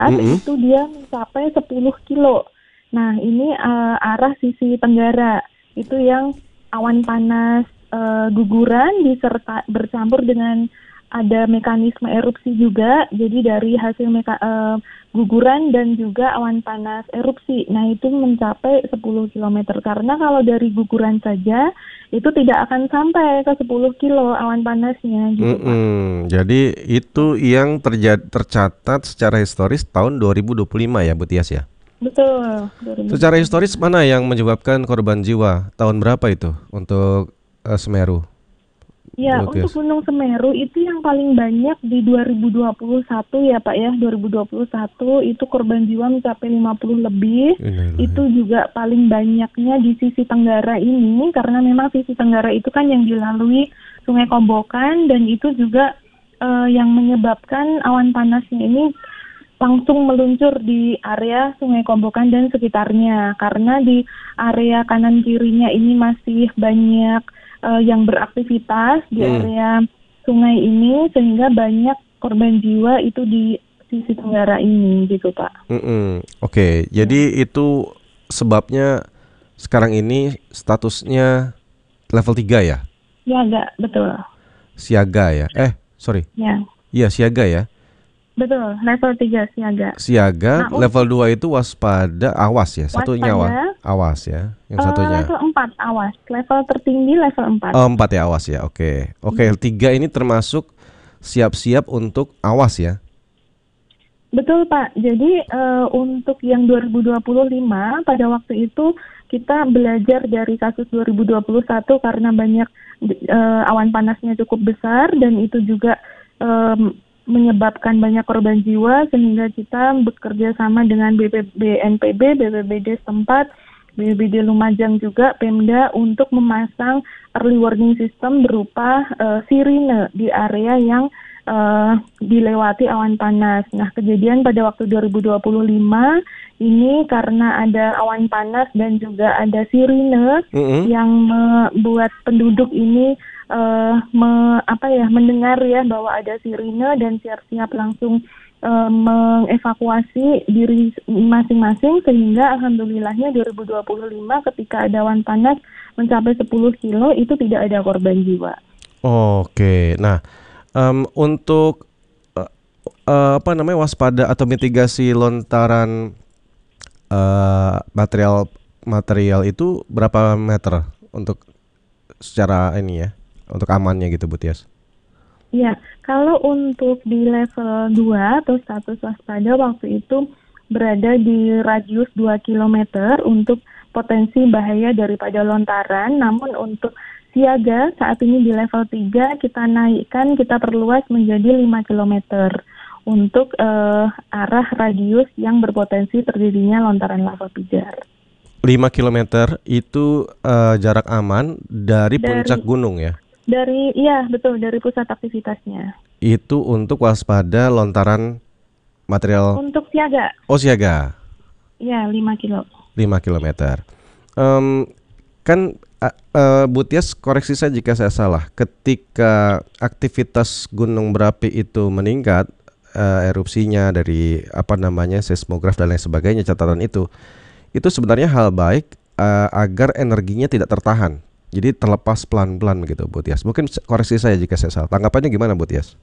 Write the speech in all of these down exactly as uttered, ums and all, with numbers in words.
Mm-mm. itu dia mencapai sepuluh kilo. Nah, ini uh, arah sisi tenggara. Itu yang awan panas uh, guguran diserta bercampur dengan ada mekanisme erupsi juga. Jadi dari hasil meka, uh, guguran dan juga awan panas erupsi. Nah, itu mencapai sepuluh kilometer. Karena kalau dari guguran saja itu tidak akan sampai ke sepuluh kilo awan panasnya gitu, Pak. Mm-mm. Jadi itu yang terjadi tercatat secara historis tahun dua ribu dua puluh lima ya, Bu Tias ya. Betul. Secara historis mana yang menyebabkan korban jiwa? Tahun berapa itu untuk uh, Semeru? Ya, Bu untuk Tias. Gunung Semeru itu yang paling banyak di dua ribu dua puluh satu ya Pak ya. dua ribu dua puluh satu itu korban jiwa mencapai lima puluh lebih. Innalillahi. Itu juga paling banyaknya di sisi tenggara ini karena memang sisi tenggara itu kan yang dilalui Sungai Kobokan dan itu juga uh, yang menyebabkan awan panasnya ini langsung meluncur di area Sungai Kobokan dan sekitarnya karena di area kanan kirinya ini masih banyak uh, yang beraktivitas di Hmm. area sungai ini sehingga banyak korban jiwa itu di sisi tenggara ini gitu Pak. Mm-mm. Oke, jadi itu sebabnya sekarang ini statusnya level tiga ya? Ya enggak, betul. Siaga ya? Eh, sorry. Ya, Iya, siaga ya. betul. Level tiga siaga. Siaga, Nah, level dua itu waspada, awas ya. Satunya awas, waspada, awas ya. Yang uh, satunya. level empat awas. Level tertinggi level empat. Oh, empat ya, awas ya. Oke. Oke, tiga ini termasuk siap-siap untuk awas ya. Betul Pak, jadi uh, untuk yang dua ribu dua puluh lima pada waktu itu kita belajar dari kasus dua ribu dua puluh satu karena banyak uh, awan panasnya cukup besar dan itu juga um, menyebabkan banyak korban jiwa sehingga kita bekerja sama dengan B N P B, B P B D setempat, B P B D Lumajang juga, Pemda untuk memasang early warning system berupa uh, sirine di area yang Uh, dilewati awan panas. Nah, kejadian pada waktu dua ribu dua puluh lima ini karena ada awan panas dan juga ada sirine Mm-mm. yang membuat penduduk ini uh, me, apa ya mendengar ya bahwa ada sirine dan siap-siap langsung uh, mengevakuasi diri masing-masing sehingga alhamdulillahnya dua ribu dua puluh lima ketika ada awan panas mencapai sepuluh kilo itu tidak ada korban jiwa. Oke, nah um, untuk uh, uh, apa namanya waspada atau mitigasi lontaran uh, material material itu berapa meter untuk secara ini ya, untuk amannya gitu, Bu Tias? Ya, kalau untuk di level dua atau status waspada waktu itu berada di radius dua kilometer untuk potensi bahaya daripada lontaran, namun untuk siaga saat ini di level tiga kita naikkan, kita perluas menjadi lima kilometer untuk uh, arah radius yang berpotensi terjadinya lontaran lava pijar. lima kilometer itu uh, jarak aman dari, Dari- puncak gunung ya? Dari, iya betul, dari pusat aktivitasnya. Itu untuk waspada lontaran material. Untuk siaga, Oh, siaga ya lima kilo. lima kilometer. Em, kan uh, uh, Bu Tias koreksi saya jika saya salah. Ketika aktivitas gunung berapi itu meningkat, uh, erupsinya dari apa namanya seismograf dan lain sebagainya, catatan itu itu sebenarnya hal baik uh, agar energinya tidak tertahan. Jadi terlepas pelan-pelan begitu, Bu Tias. Mungkin koreksi saya jika saya salah. Tanggapannya gimana, Bu Tias?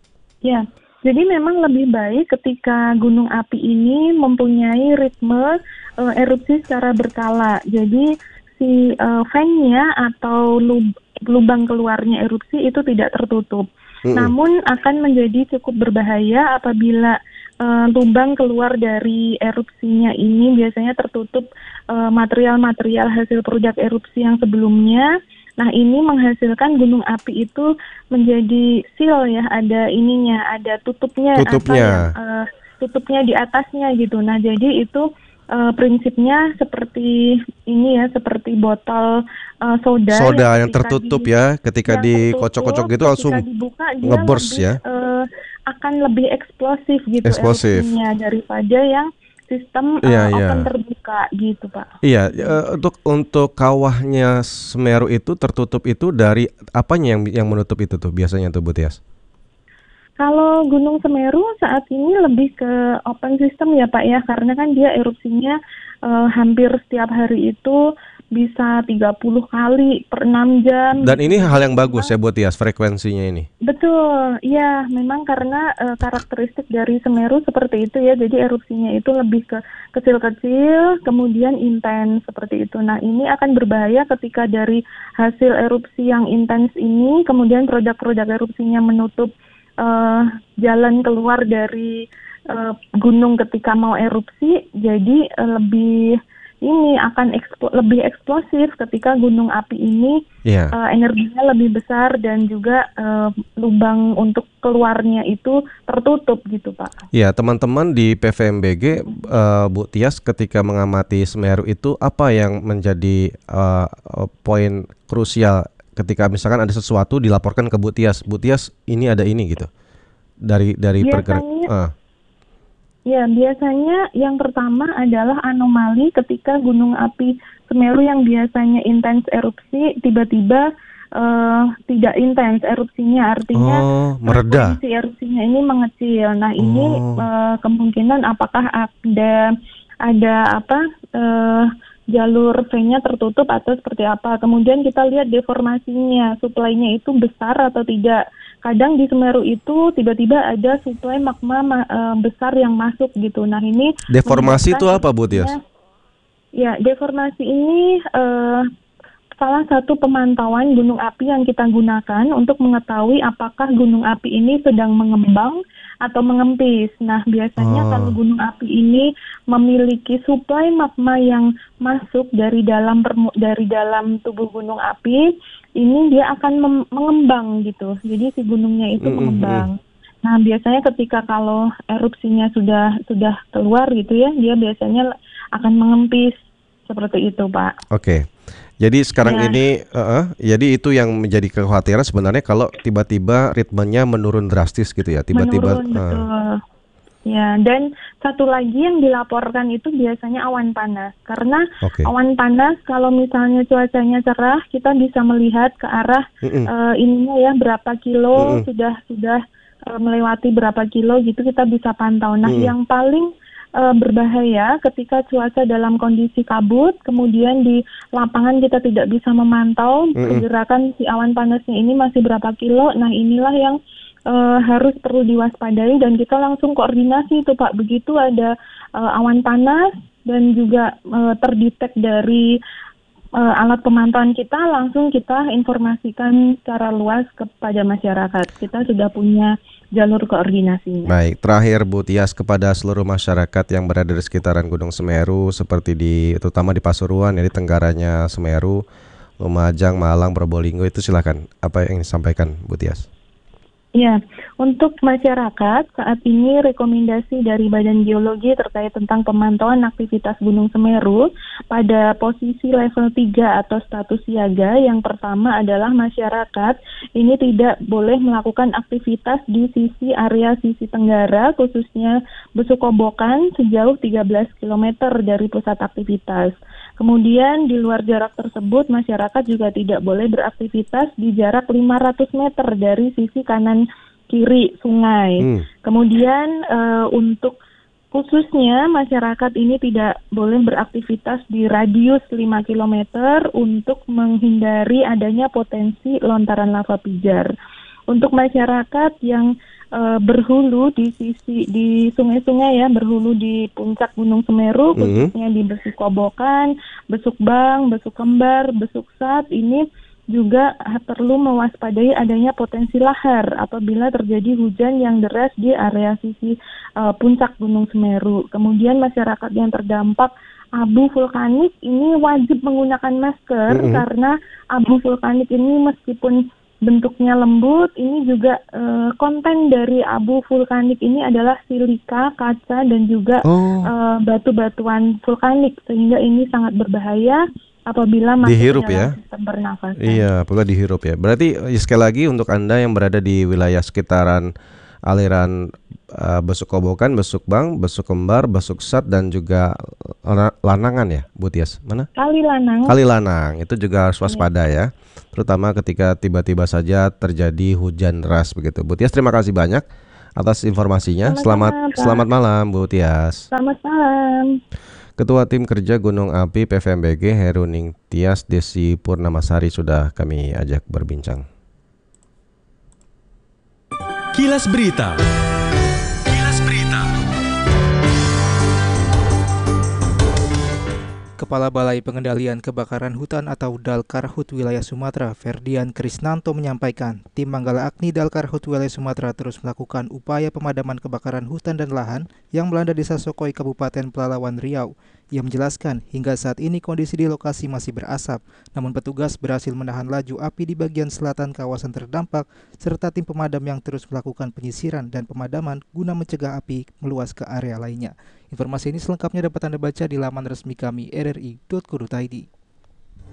Ya, jadi memang lebih baik ketika gunung api ini mempunyai ritme uh, erupsi secara berkala. Jadi si uh, ventnya atau lub- lubang keluarnya erupsi itu tidak tertutup. Mm-mm. Namun akan menjadi cukup berbahaya apabila uh, lubang keluar dari erupsinya ini biasanya tertutup uh, material-material hasil produk erupsi yang sebelumnya. Nah, ini menghasilkan gunung api itu menjadi seal ya, ada ininya, ada tutupnya, Tutupnya. apa yang, uh, tutupnya di atasnya gitu. Nah, jadi itu uh, prinsipnya seperti ini ya, seperti botol uh, soda. Soda yang ketika tertutup di- ya, ketika yang dikocok-kocok tertutup, gitu ketika langsung dibuka dia ngeburst lebih, ya. uh, akan lebih eksplosif gitu Eksplosif. erupsinya daripada yang sistem uh, Iya, iya. open terbuka gitu Pak. Iya, eh, untuk untuk kawahnya Semeru itu tertutup itu dari apanya yang yang menutup itu tuh biasanya tuh, Bu Tias? Kalau Gunung Semeru saat ini lebih ke open system ya Pak ya, karena kan dia erupsinya uh, hampir setiap hari itu bisa tiga puluh kali per enam jam. Dan gitu. ini hal yang bagus ya buat Tias, frekuensinya ini. Betul, ya memang karena uh, karakteristik dari Semeru seperti itu ya, jadi erupsinya itu lebih ke kecil-kecil, kemudian intens seperti itu. Nah ini akan berbahaya ketika dari hasil erupsi yang intens ini, kemudian produk-produk erupsinya menutup Uh, jalan keluar dari uh, gunung ketika mau erupsi, jadi uh, lebih ini akan eksplo- lebih eksplosif ketika gunung api ini yeah. uh, energinya lebih besar dan juga uh, lubang untuk keluarnya itu tertutup gitu Pak. Ya, teman-teman di P V M B G, uh, Bu Tias ketika mengamati Semeru itu apa yang menjadi uh, poin krusial ketika misalkan ada sesuatu dilaporkan ke Bu Tias, Bu Tias ini ada ini gitu dari dari pergerakan. Uh. Ya biasanya yang pertama adalah anomali ketika gunung api Semeru yang biasanya intens erupsi tiba-tiba uh, tidak intens erupsinya, artinya oh, mereda. frekuensi erupsinya ini mengecil. Nah ini oh. uh, kemungkinan apakah ada ada apa? Uh, jalur V-nya tertutup atau seperti apa. Kemudian kita lihat deformasinya, suplainya itu besar atau tidak. Kadang di Semeru itu tiba-tiba ada suplai magma ma- uh, besar yang masuk gitu. Nah ini deformasi itu apa Bu Tias? Ya, deformasi ini uh, salah satu pemantauan gunung api yang kita gunakan untuk mengetahui apakah gunung api ini sedang mengembang atau mengempis. Nah, biasanya oh. kalau gunung api ini memiliki suplai magma yang masuk dari dalam permu- dari dalam tubuh gunung api, ini dia akan mem- mengembang gitu. Jadi si gunungnya itu mm-hmm. mengembang. Nah, biasanya ketika kalau erupsinya sudah sudah keluar gitu ya, dia biasanya akan mengempis seperti itu, Pak. Oke. Okay. Jadi sekarang ya. ini, uh, jadi itu yang menjadi kekhawatiran sebenarnya kalau tiba-tiba ritmenya menurun drastis gitu ya, tiba-tiba. Menurun, betul. Uh. Ya, dan satu lagi yang dilaporkan itu biasanya awan panas. Karena okay. awan panas kalau misalnya cuacanya cerah, kita bisa melihat ke arah uh, ininya ya berapa kilo Mm-mm. sudah sudah uh, melewati berapa kilo gitu kita bisa pantau. Nah, Mm-mm. yang paling Uh, berbahaya ketika cuaca dalam kondisi kabut, kemudian di lapangan kita tidak bisa memantau mm-hmm. pergerakan si awan panasnya ini masih berapa kilo. Nah inilah yang uh, harus perlu diwaspadai dan kita langsung koordinasi itu Pak. Begitu ada uh, awan panas dan juga uh, terdetek dari uh, alat pemantauan kita, langsung kita informasikan secara luas kepada masyarakat. Kita sudah punya jalur koordinasinya. Baik, terakhir Bu Tias kepada seluruh masyarakat yang berada di sekitaran Gunung Semeru seperti di terutama di Pasuruan ya, di tenggaranya Semeru, Lumajang, Malang, Probolinggo itu silakan apa yang disampaikan Bu Tias. Ya, untuk masyarakat saat ini rekomendasi dari Badan Geologi terkait tentang pemantauan aktivitas Gunung Semeru pada posisi level tiga atau status siaga. Yang pertama adalah masyarakat ini tidak boleh melakukan aktivitas di sisi area sisi tenggara khususnya Besukobokan sejauh tiga belas kilometer dari pusat aktivitas. Kemudian di luar jarak tersebut masyarakat juga tidak boleh beraktivitas di jarak lima ratus meter dari sisi kanan kiri sungai. Hmm. Kemudian uh, untuk khususnya masyarakat ini tidak boleh beraktivitas di radius lima kilometer untuk menghindari adanya potensi lontaran lava pijar. Untuk masyarakat yang uh, berhulu di sisi di sungai-sungai ya, berhulu di puncak Gunung Semeru, mm-hmm. khususnya di Besukobokan, Besukbang, Besukembar, Besuksat, ini juga perlu mewaspadai adanya potensi lahar apabila terjadi hujan yang deras di area sisi uh, puncak Gunung Semeru. Kemudian masyarakat yang terdampak abu vulkanik ini wajib menggunakan masker mm-hmm. karena abu vulkanik ini meskipun bentuknya lembut, ini juga uh, konten dari abu vulkanik ini adalah silika, kaca, dan juga oh. uh, batu-batuan vulkanik, sehingga ini sangat berbahaya apabila masuk dihirup ke dalam ya? sistem pernafasan. Iya, apabila dihirup ya. Berarti sekali lagi untuk Anda yang berada di wilayah sekitaran aliran uh, Besukobokan, Besukbang, Besukembar, Besuksat dan juga Lanangan ya, Bu Tias? Mana? Kalilanang. Kalilanang itu juga harus waspada ya. Terutama ketika tiba-tiba saja terjadi hujan deras begitu. Bu Tias, terima kasih banyak atas informasinya. Selamat Sama-sama, Pak. selamat malam Bu Tias. Selamat malam. Ketua Tim Kerja Gunung Api P V M B G Heru Ningtyas Desi Purnamasari sudah kami ajak berbincang. Kilas Berita. Kilas Berita. Kepala Balai Pengendalian Kebakaran Hutan atau Dalkarhut Wilayah Sumatera, Ferdian Krisnanto menyampaikan, tim Manggala Agni Dalkarhut Wilayah Sumatera terus melakukan upaya pemadaman kebakaran hutan dan lahan yang melanda Desa Sokoi, Kabupaten Pelalawan Riau. Ia menjelaskan, hingga saat ini kondisi di lokasi masih berasap, namun petugas berhasil menahan laju api di bagian selatan kawasan terdampak, serta tim pemadam yang terus melakukan penyisiran dan pemadaman guna mencegah api meluas ke area lainnya. Informasi ini selengkapnya dapat Anda baca di laman resmi kami r r i titik co titik i d.